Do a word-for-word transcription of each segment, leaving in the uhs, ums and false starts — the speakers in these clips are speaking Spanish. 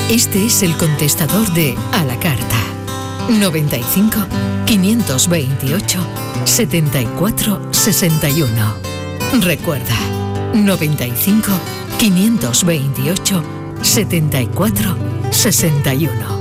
Este es el contestador de A la Carta. noventa y cinco, quinientos veintiocho, setenta y cuatro, sesenta y uno. Recuerda, noventa y cinco, quinientos veintiocho, setenta y cuatro, sesenta y uno.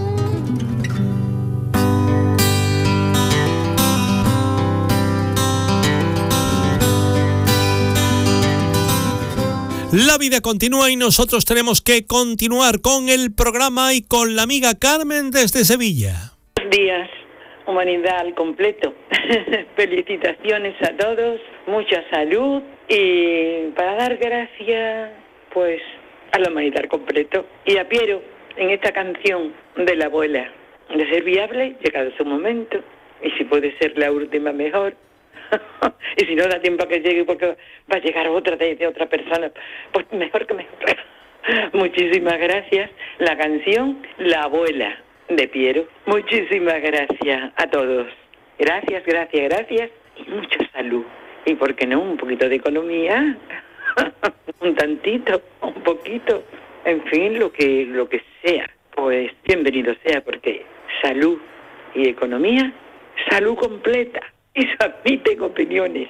La vida continúa y nosotros tenemos que continuar con el programa y con la amiga Carmen desde Sevilla. Buenos días, humanidad al completo. Felicitaciones a todos, mucha salud y para dar gracias, pues, a la humanidad al completo. Y a Piero, en esta canción de la abuela, de ser viable, llegado su momento, y si puede ser la última, mejor. Y si no da tiempo a que llegue porque va a llegar otra de, de otra persona, pues mejor que mejor. Muchísimas gracias. La canción La Abuela de Piero. Muchísimas gracias a todos. Gracias, gracias, gracias. Y mucha salud. Y por qué no, un poquito de economía. Un tantito, un poquito. En fin, lo que, lo que sea. Pues bienvenido sea, porque salud y economía, salud completa. Y se admiten opiniones.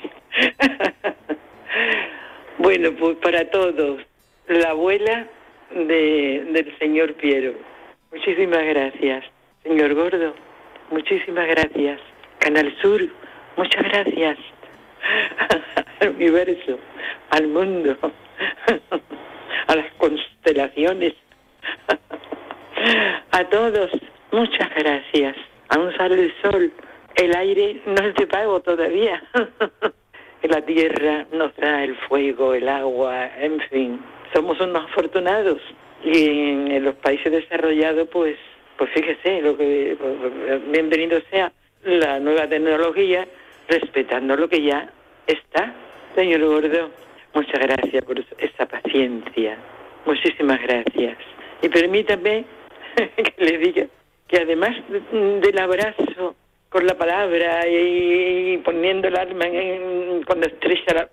Bueno, pues para todos, la abuela de, del señor Piero. Muchísimas gracias. Señor Gordo, muchísimas gracias. Canal Sur, muchas gracias. Al universo, al mundo, a las constelaciones. A todos, muchas gracias. Aún sale el sol. El aire no es de pago todavía. La tierra nos da el fuego, el agua, en fin. Somos unos afortunados. Y en, en los países desarrollados, pues, pues fíjese, lo que pues, bienvenido sea la nueva tecnología, respetando lo que ya está. Señor Gordo, muchas gracias por esa paciencia. Muchísimas gracias. Y permítame que le diga que además del abrazo con la palabra y, y poniendo el arma en, en, cuando estrecha la,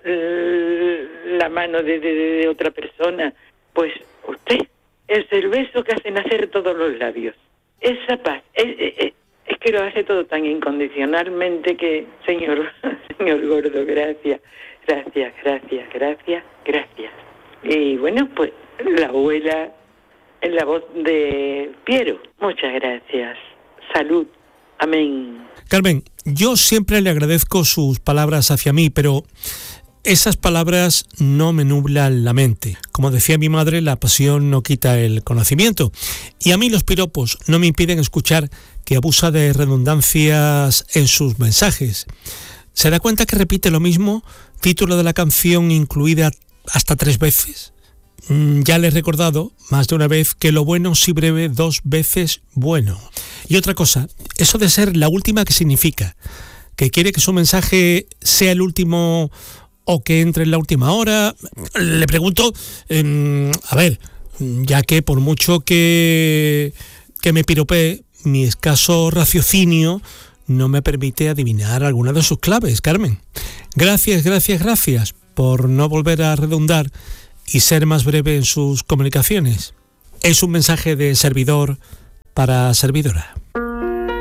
la mano de, de, de otra persona, pues usted es el beso que hace nacer todos los labios. Esa paz, es, es, es que lo hace todo tan incondicionalmente que, señor, señor Gordo, gracias, gracias, gracias, gracias, gracias. Y bueno, pues la abuela en la voz de Piero, muchas gracias. Salud. Amén. Carmen, yo siempre le agradezco sus palabras hacia mí, pero esas palabras no me nublan la mente. Como decía mi madre, la pasión no quita el conocimiento. Y a mí los piropos no me impiden escuchar que abusa de redundancias en sus mensajes. ¿Se da cuenta que repite lo mismo? Título de la canción incluida hasta tres veces. Ya le he recordado más de una vez que lo bueno si breve, dos veces bueno. Y otra cosa, eso de ser la última, ¿qué significa? ¿Que quiere que su mensaje sea el último o que entre en la última hora? Le pregunto, eh, a ver, ya que por mucho que, que me piropee, mi escaso raciocinio no me permite adivinar alguna de sus claves, Carmen. Gracias, gracias, gracias por no volver a redundar y ser más breve en sus comunicaciones. Es un mensaje de servidor para servidora.